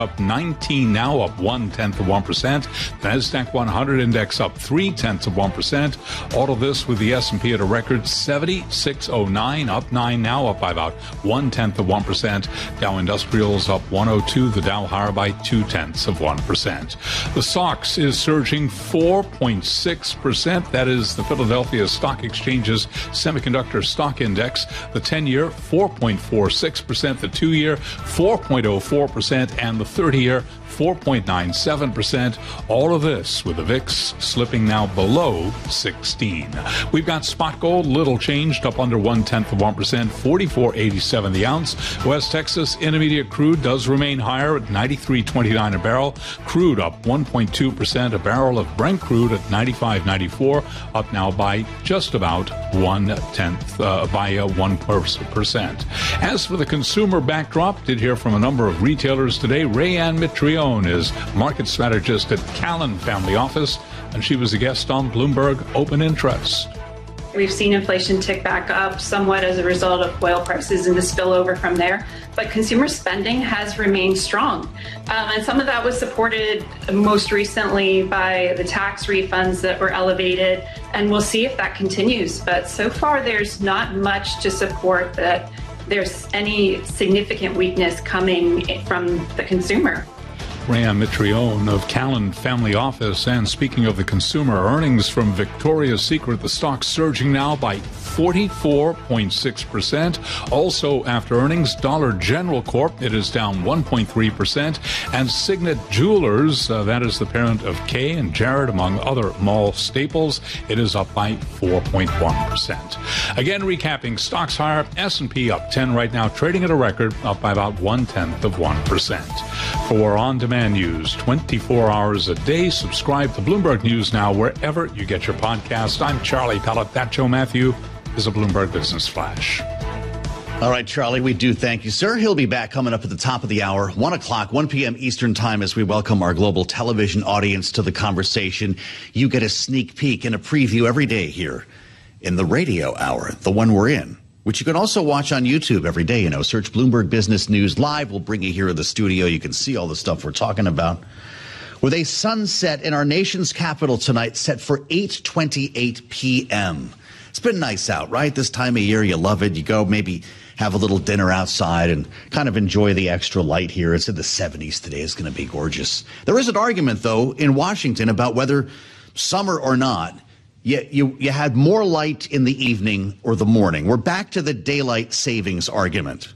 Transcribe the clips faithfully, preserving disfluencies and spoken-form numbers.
Up nineteen now, up one-tenth of one percent. The NASDAQ one hundred index up three-tenths of one percent. All of this with the S and P at a record seventy-six oh nine, up nine now, up by about one-tenth of one percent. Dow Industrials up one oh two, the Dow higher by two-tenths of one percent. The S O X is surging four point six percent. That is the Philadelphia Stock Exchange's Semiconductor Stock Index. The ten-year, four point four six percent. The two-year, four point oh four percent. And the thirty-year, four point nine seven percent. All of this with the V I X slipping now below sixteen. We've got spot gold, little changed, up under one-tenth of one percent, forty-four eighty-seven the ounce. West Texas Intermediate crude does remain higher at ninety-three twenty-nine a barrel. Crude up one point two percent. A barrel of Brent crude at ninety-five ninety-four, up now by just about one-tenth, uh, by uh, one percent. As for the consumer backdrop, did hear from a number of retailers today. Rayanne Mitrione is market strategist at Callan Family Office, and she was a guest on Bloomberg Open Interest. We've seen inflation tick back up somewhat as a result of oil prices and the spillover from there, but consumer spending has remained strong. Um, and some of that was supported most recently by the tax refunds that were elevated, and we'll see if that continues. But so far, there's not much to support that there's any significant weakness coming from the consumer. Rayanne Mitrione of Callan Family Office. And speaking of the consumer, earnings from Victoria's Secret, the stock surging now by forty-four point six percent. Also after earnings, Dollar General Corp, it is down one point three percent. And Signet Jewelers, uh, that is the parent of Kay and Jared, among other mall staples, it is up by four point one percent. Again, recapping, stocks higher, S and P up ten right now, trading at a record, up by about one-tenth of one percent. For on-demand news, twenty-four hours a day, subscribe to Bloomberg News Now wherever you get your podcast. I'm Charlie Pellet. That Joe Matthew is a Bloomberg Business Flash. All right, Charlie, we do thank you, sir. He'll be back coming up at the top of the hour, one o'clock, one p.m. Eastern time, as we welcome our global television audience to the conversation. You get a sneak peek and a preview every day here in the radio hour, the one we're in, which you can also watch on YouTube every day. You know, search Bloomberg Business News Live. We'll bring you here in the studio. You can see all the stuff we're talking about. With a sunset in our nation's capital tonight set for eight twenty-eight p.m. It's been nice out, right? This time of year, you love it. You go maybe have a little dinner outside and kind of enjoy the extra light here. It's in the seventies today. It's going to be gorgeous. There is an argument, though, in Washington about whether summer or not, you, you, you had more light in the evening or the morning. We're back to the daylight savings argument.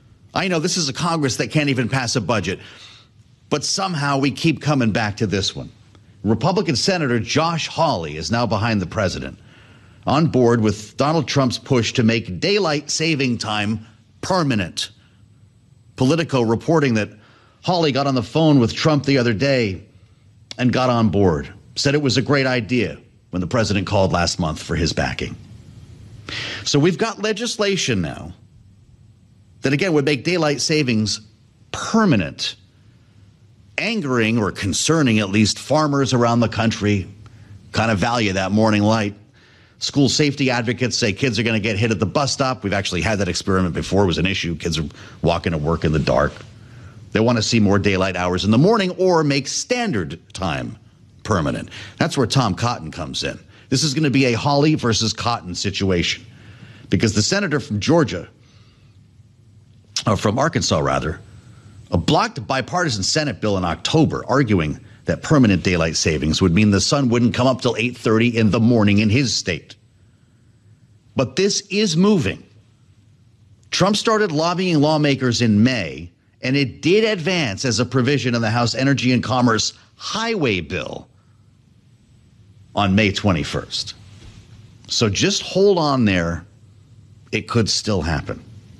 I know this is a Congress that can't even pass a budget, but somehow we keep coming back to this one. Republican Senator Josh Hawley is now behind the president, on board with Donald Trump's push to make daylight saving time permanent. Politico reporting that Hawley got on the phone with Trump the other day and got on board, said it was a great idea when the president called last month for his backing. So we've got legislation now that, again, would make daylight savings permanent, angering or concerning at least farmers around the country, kind of value that morning light. School safety advocates say kids are going to get hit at the bus stop. We've actually had that experiment before. It was an issue. Kids are walking to work in the dark. They want to see more daylight hours in the morning or make standard time permanent. That's where Tom Cotton comes in. This is going to be a Hawley versus Cotton situation because the senator from Georgia, or from Arkansas rather, blocked a bipartisan Senate bill in October arguing that permanent daylight savings would mean the sun wouldn't come up till eight thirty in the morning in his state. But this is moving. Trump started lobbying lawmakers in May, and it did advance as a provision in the House Energy and Commerce Highway Bill on May twenty-first. So just hold on there. It could still happen.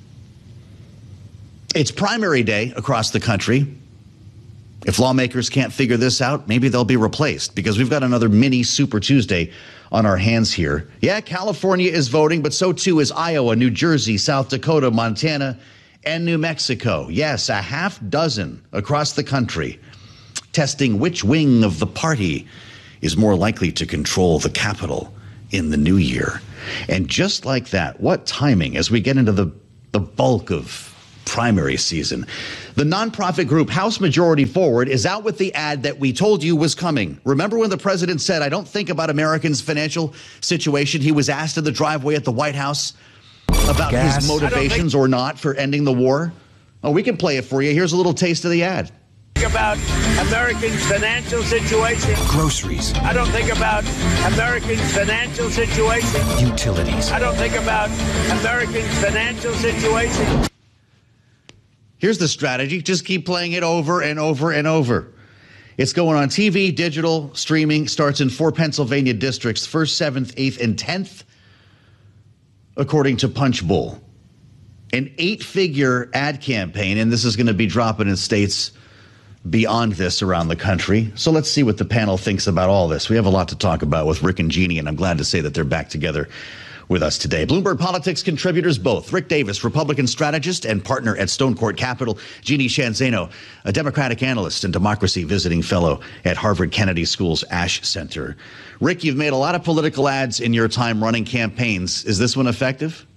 It's primary day across the country. If lawmakers can't figure this out, maybe they'll be replaced because we've got another mini Super Tuesday on our hands here. Yeah, California is voting, but so too is Iowa, New Jersey, South Dakota, Montana, and New Mexico. Yes, a half dozen across the country testing which wing of the party is more likely to control the Capitol in the new year. And just like that, what timing as we get into the, the bulk of primary season. The nonprofit group House Majority Forward is out with the ad that we told you was coming. Remember when the president said, I don't think about Americans' financial situation? He was asked in the driveway at the White House about Gas. his motivations think- or not for ending the war. Oh, we can play it for you. Here's a little taste of the ad. About Americans' financial situation. Groceries. I don't think about Americans' financial situation. Utilities. I don't think about Americans' financial situation. Here's the strategy. Just keep playing it over and over and over. It's going on T V, digital, streaming, starts in four Pennsylvania districts, first, seventh, eighth, and tenth, according to Punchbowl. An eight-figure ad campaign, and this is going to be dropping in states beyond this around the country. So let's see what the panel thinks about all this. We have a lot to talk about with Rick and Jeannie, and I'm glad to say that they're back together with us today. Bloomberg Politics contributors both. Rick Davis, Republican strategist and partner at Stone Court Capital. Jeannie Sheehan Zaino, a Democratic analyst and democracy visiting fellow at Harvard Kennedy School's Ash Center. Rick, you've made a lot of political ads in your time running campaigns. Is this one effective?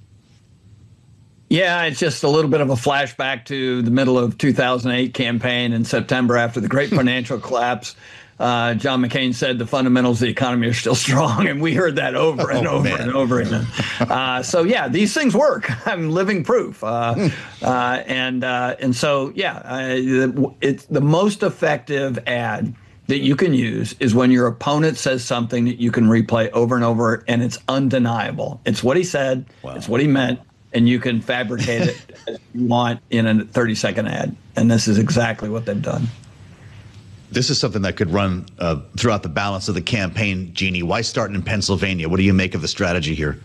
Yeah, it's just a little bit of a flashback to the middle of two thousand eight campaign in September after the great financial collapse. Uh, John McCain said the fundamentals of the economy are still strong, and we heard that over and oh, over man. and over again. Uh, so, yeah, these things work. I'm living proof. Uh, uh, and uh, and so, yeah, uh, it's the most effective ad that you can use is when your opponent says something that you can replay over and over, and it's undeniable. It's what he said. Wow. It's what he meant. And you can fabricate it as you want in a thirty-second ad. And this is exactly what they've done. This is something that could run uh, throughout the balance of the campaign, Jeannie. Why starting in Pennsylvania? What do you make of the strategy here?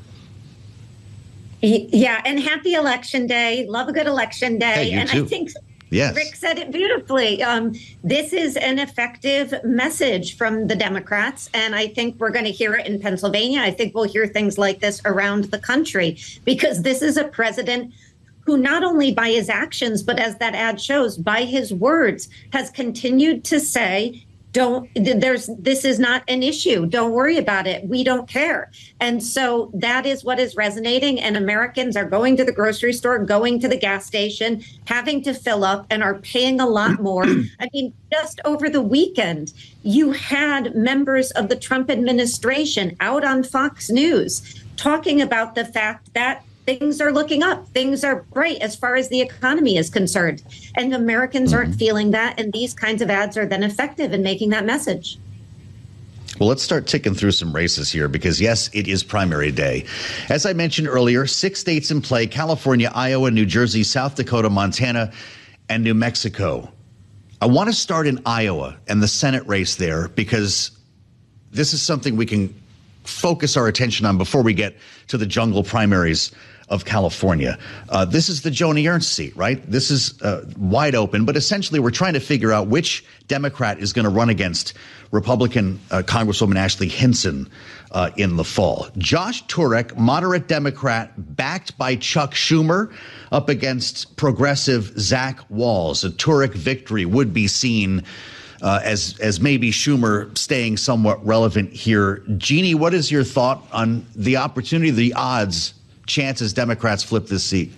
Yeah, and happy Election Day. Love a good Election Day. Hey, you and too. I think yes. Rick said it beautifully. Um, this is an effective message from the Democrats, and I think we're going to hear it in Pennsylvania. I think we'll hear things like this around the country, because this is a president who not only by his actions, but as that ad shows, by his words, has continued to say, don't, there's, this is not an issue. Don't worry about it. We don't care. And so that is what is resonating. And Americans are going to the grocery store, going to the gas station, having to fill up, and are paying a lot more. I mean, just over the weekend, you had members of the Trump administration out on Fox News talking about the fact that things are looking up. Things are great as far as the economy is concerned. And Americans aren't feeling that. And these kinds of ads are then effective in making that message. Well, let's start ticking through some races here, because, yes, it is primary day. As I mentioned earlier, six states in play: California, Iowa, New Jersey, South Dakota, Montana, and New Mexico. I want to start in Iowa and the Senate race there, because this is something we can focus our attention on before we get to the jungle primaries of California. Uh, this is the Joni Ernst seat, right? This is uh, wide open, but essentially we're trying to figure out which Democrat is going to run against Republican uh, Congresswoman Ashley Hinson uh, in the fall. Josh Turek, moderate Democrat, backed by Chuck Schumer, up against progressive Zach Walz. A Turek victory would be seen Uh, as as maybe Schumer staying somewhat relevant here. Jeannie, what is your thought on the opportunity, the odds, chances Democrats flip this seat?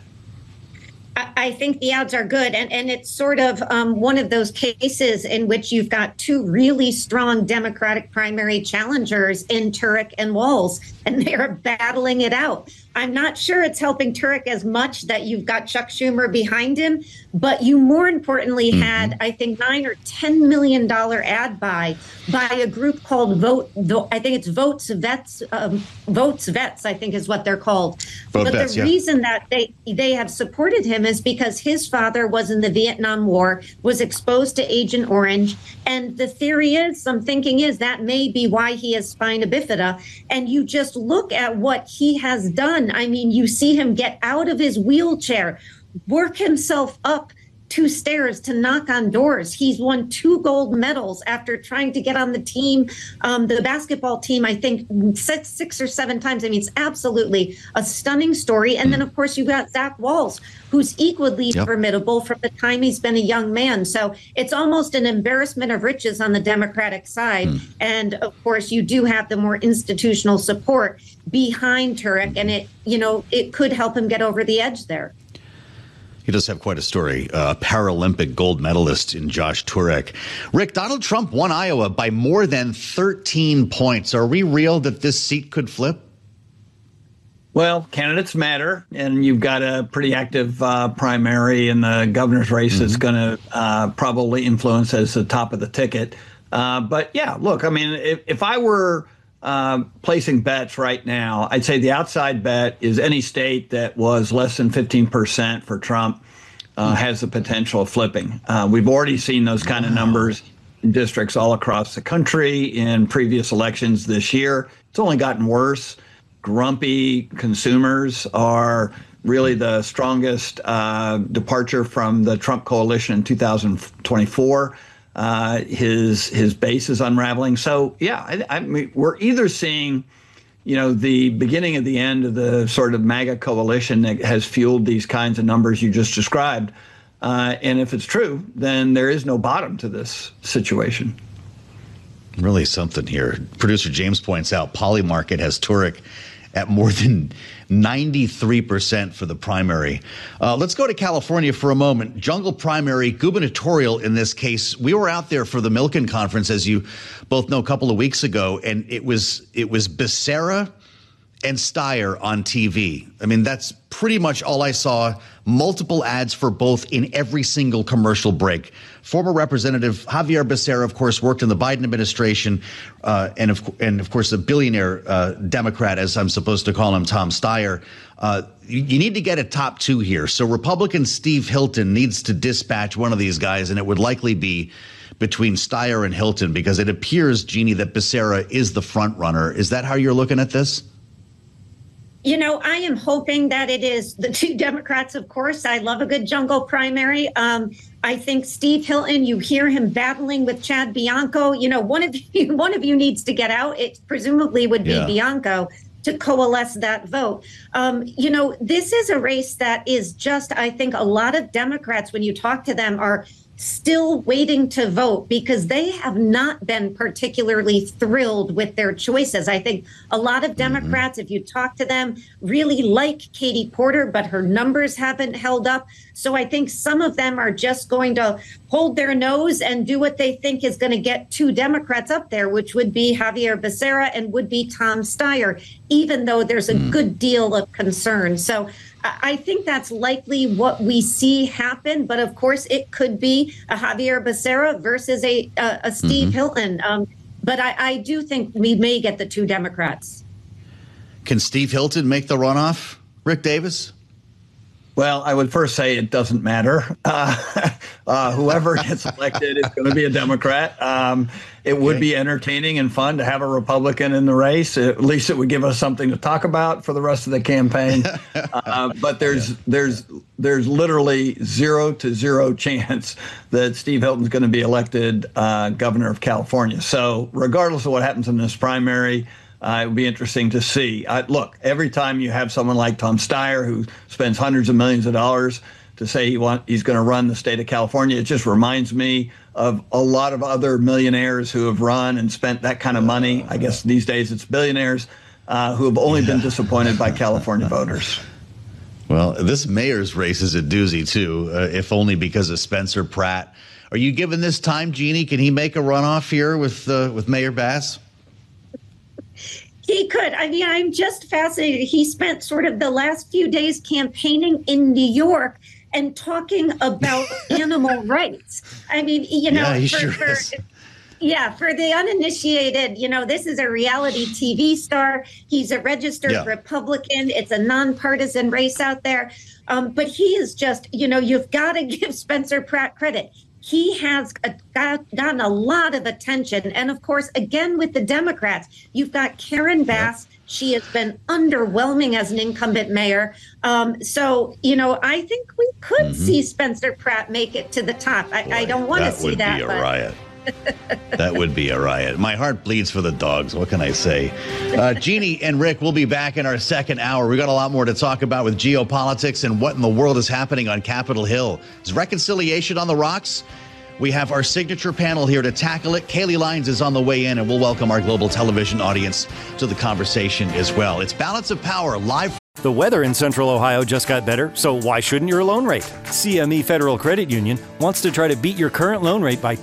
I think the odds are good. And, and it's sort of um, one of those cases in which you've got two really strong Democratic primary challengers in Turek and Walz, and they're battling it out. I'm not sure it's helping Turek as much that you've got Chuck Schumer behind him, but you more importantly mm-hmm. had, I think, nine or ten million dollar ad buy by a group called Vote. I think it's Votes Vets. Um, Votes Vets, I think, is what they're called. Vote but Vets, the yeah. reason that they they have supported him is because his father was in the Vietnam War, was exposed to Agent Orange, and the theory is, some thinking is, that may be why he has spina bifida. And you just look at what he has done. I mean, you see him get out of his wheelchair, work himself up two stairs to knock on doors. He's won two gold medals after trying to get on the team, um, the basketball team, I think six, six or seven times. I mean, it's absolutely a stunning story. And then, of course, you've got Zach Walz, who's equally yep. formidable from the time he's been a young man. So it's almost an embarrassment of riches on the Democratic side. Mm. And, of course, you do have the more institutional support behind Turek, and it, you know, it could help him get over the edge there. He does have quite a story. A uh, Paralympic gold medalist in Josh Turek. Rick, Donald Trump won Iowa by more than thirteen points. Are we real that this seat could flip? Well, candidates matter, and you've got a pretty active uh, primary in the governor's race mm-hmm. that's going to uh, probably influence as the top of the ticket. Uh, but yeah, look, I mean, if, if I were uh, placing bets right now, I'd say the outside bet is any state that was less than fifteen percent for Trump uh, has the potential of flipping. Uh, we've already seen those kind of numbers in districts all across the country in previous elections this year. It's only gotten worse. Grumpy consumers are really the strongest uh, departure from the Trump coalition in two thousand twenty-four. Uh, his his base is unraveling. So, yeah, I, I mean, we're either seeing, you know, the beginning of the end of the sort of MAGA coalition that has fueled these kinds of numbers you just described. Uh, and if it's true, then there is no bottom to this situation. Really something here. Producer James points out Polymarket has Turek at more than ninety-three percent for the primary. Uh, let's go to California for a moment. Jungle primary, gubernatorial in this case. We were out there for the Milken conference, as you both know, a couple of weeks ago, and it was it was Becerra and Steyer on T V. I mean, that's pretty much all I saw. Multiple ads for both in every single commercial break. Former Representative Javier Becerra, of course, worked in the Biden administration, uh, and of and of course, a billionaire uh, Democrat, as I'm supposed to call him, Tom Steyer. Uh, you, you need to get a top two here. So Republican Steve Hilton needs to dispatch one of these guys, and it would likely be between Steyer and Hilton, because it appears, Jeannie, that Becerra is the front runner. Is that how you're looking at this? You know, I am hoping that it is the two Democrats, of course. I love a good jungle primary. Um, I think Steve Hilton, you hear him battling with Chad Bianco. You know, one of you, one of you needs to get out. It presumably would be yeah. Bianco to coalesce that vote. Um, you know, this is a race that is just, I think, a lot of Democrats, when you talk to them, are still waiting to vote because they have not been particularly thrilled with their choices. I think a lot of Democrats, mm-hmm. if you talk to them, really like Katie Porter, but her numbers haven't held up. So I think some of them are just going to hold their nose and do what they think is going to get two Democrats up there, which would be Javier Becerra and would be Tom Steyer, even though there's a mm. good deal of concern. So I think that's likely what we see happen. But of course, it could be a Javier Becerra versus a, a, a Steve mm-hmm. Hilton. Um, but I, I do think we may get the two Democrats. Can Steve Hilton make the runoff, Rick Davis? Well, I would first say it doesn't matter. Uh, uh, whoever gets elected is going to be a Democrat. Um, it would be entertaining and fun to have a Republican in the race. At least it would give us something to talk about for the rest of the campaign. Uh, but there's yeah. there's there's literally zero to zero chance that Steve Hilton's going to be elected uh, governor of California. So regardless of what happens in this primary, Uh, it would be interesting to see. Uh, look, every time you have someone like Tom Steyer, who spends hundreds of millions of dollars to say he want, he's going to run the state of California, it just reminds me of a lot of other millionaires who have run and spent that kind of money. I guess these days it's billionaires uh, who have only been disappointed by California voters. Well, this mayor's race is a doozy, too, uh, if only because of Spencer Pratt. Are you giving this time, Jeannie? Can he make a runoff here with uh, with Mayor Bass? He could. I mean, I'm just fascinated. He spent sort of the last few days campaigning in New York and talking about animal rights. I mean, you know, yeah, he for, sure for, is. yeah, for the uninitiated, you know, this is a reality T V star. He's a registered yeah. Republican. It's a nonpartisan race out there. Um, but he is just, you know, you've got to give Spencer Pratt credit. He has got, gotten a lot of attention. And of course, again, with the Democrats, you've got Karen Bass. Yep. She has been underwhelming as an incumbent mayor. Um, so, you know, I think we could mm-hmm. see Spencer Pratt make it to the top. I, Boy, I don't want to see that. That would be a but... riot. That would be a riot. My heart bleeds for the dogs. What can I say? Uh, Jeannie and Rick will be back in our second hour. We got a lot more to talk about with geopolitics and what in the world is happening on Capitol Hill. Is reconciliation on the rocks? We have our signature panel here to tackle it. Kaylee Lyons is on the way in, and we'll welcome our global television audience to the conversation as well. It's Balance of Power live. The weather in Central Ohio just got better, so why shouldn't your loan rate? C M E Federal Credit Union wants to try to beat your current loan rate by